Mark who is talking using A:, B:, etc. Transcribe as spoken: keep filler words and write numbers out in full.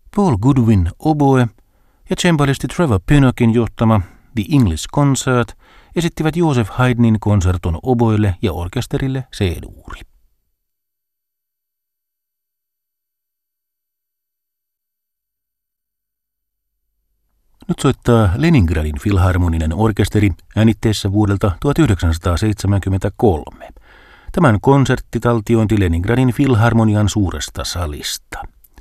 A: Paul Goodwin oboe ja cembalisti Trevor Pinnockin johtama The English Concert esittivät Joseph Haydnin konserton oboille ja orkesterille C-duuri. Nyt soittaa Leningradin filharmoninen orkesteri äänitteessä vuodelta tuhatyhdeksänsataaseitsemänkymmentäkolme. Tämän konserttitaltiointi Leningradin filharmonian suuresta salista.